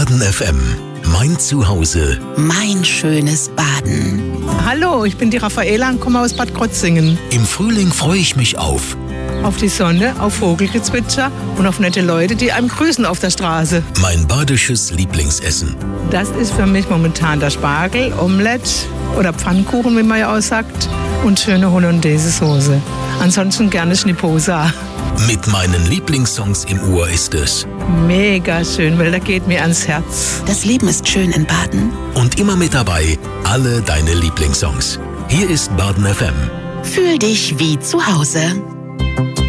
Baden FM. Mein Zuhause. Mein schönes Baden. Hallo, ich bin die Raffaela und komme aus Bad Krozingen. Im Frühling freue ich mich auf die Sonne, auf Vogelgezwitscher und auf nette Leute, die einem grüßen auf der Straße. mein badisches Lieblingsessen. Das ist für mich momentan der Spargel, Omelette oder Pfannkuchen, wie man ja auch sagt, und schöne Hollandaise-Soße. Ansonsten gerne Schniposa. Mit meinen Lieblingssongs im Ohr ist es. Mega schön, weil da geht mir ans Herz. Das Leben ist schön in Baden. Und immer mit dabei alle deine Lieblingssongs. Hier ist Baden FM. Fühl dich wie zu Hause.